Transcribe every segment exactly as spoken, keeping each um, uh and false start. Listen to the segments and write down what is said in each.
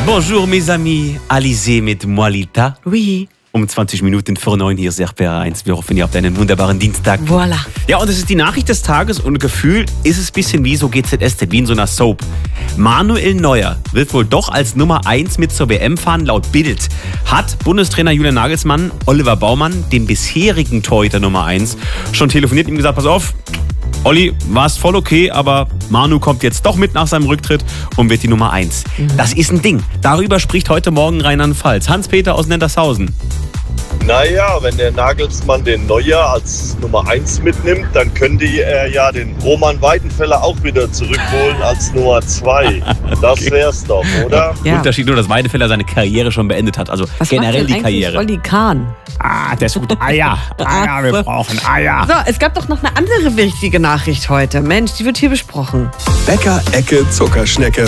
Bonjour mes amis, Alizé mit Moalita. Oui. Um zwanzig Minuten vor neun hier ist R P R eins. Wir hoffen, ihr habt einen wunderbaren Dienstag. Voilà. Ja, und es ist die Nachricht des Tages und gefühlt ist es ein bisschen wie so G Z S Z, wie in so einer Soap. Manuel Neuer wird wohl doch als Nummer eins mit zur W M fahren. Laut Bild hat Bundestrainer Julian Nagelsmann Oliver Baumann, den bisherigen Torhüter Nummer eins, schon telefoniert und ihm gesagt, pass auf, Olli, war es voll okay, aber Manu kommt jetzt doch mit nach seinem Rücktritt und wird die Nummer eins. Mhm. Das ist ein Ding. Darüber spricht heute Morgen Rheinland-Pfalz. Hans-Peter aus Nendershausen. Naja, wenn der Nagelsmann den Neuer als Nummer eins mitnimmt, dann könnte er ja den Roman Weidenfeller auch wieder zurückholen als Nummer zwei. Das Okay. wär's doch, oder? Ja. Unterschied nur, dass Weidenfeller seine Karriere schon beendet hat. Also Was generell macht denn die Karriere. Olli Kahn? Ah, der ist gut. Eier. Eier, wir brauchen Eier. So, es gab doch noch eine andere wichtige Nachricht heute. Mensch, die wird hier besprochen. Bäcker, Ecke, Zuckerschnecke.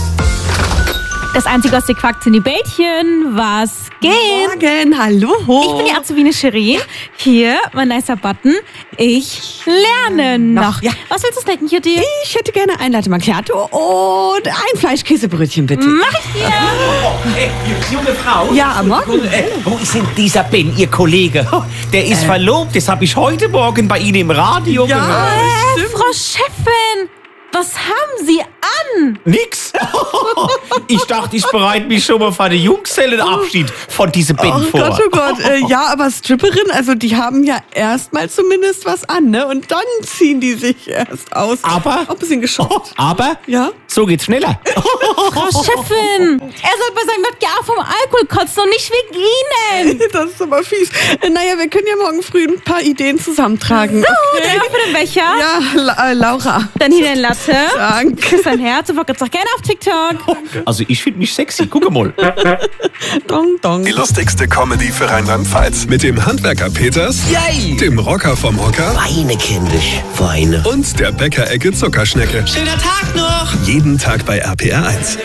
Das einzige aus der Quark sind die Bällchen. Was geht? Morgen, hallo. Ich bin die Azubine Cherie. Hier, mein nicer Button. Ich lerne noch. Ja. Was willst du snacken, Kitty? Ich hätte gerne ein Latte Macchiato und ein Fleischkäsebrötchen, bitte. Mach ich dir. Hey, junge Frau. Ja, am Morgen. Äh, wo ist denn dieser Ben, Ihr Kollege? Der ist verlobt, das habe ich heute Morgen bei Ihnen im Radio Ja. gehört. Äh, Frau Chefin, was haben Sie an? Nix. Ich dachte, ich bereite mich schon mal für den Junggesellenabschied von diesem Ben Oh vor. Gott, oh Gott. Äh, ja, aber Stripperin, also die haben ja erstmal zumindest was an, ne? Und dann ziehen die sich erst aus. Aber- Auch ein bisschen geschockt. Aber Ja? so geht's schneller. Frau Chefin, er soll bei seinem Notjahr vom Alkohol kotzen und nicht wegen Ihnen. Das ist aber fies. Äh, Naja, wir können ja morgen früh ein paar Ideen zusammentragen. So, Okay? danke für den Becher. Ja, La äh, Laura. Dann hier den Latte. Danke. Küss ein Herz und folgt uns auch gerne auf TikTok. Also ich finde mich sexy. Guck mal. Dong, dong. Die lustigste Comedy für Rheinland-Pfalz. Mit dem Handwerker Peters, Yay! dem Rocker vom Hocker Weine, kindisch, Weine. und der Bäcker-Ecke Zuckerschnecke. Schöner Tag noch! Jeden Tag bei R P R eins.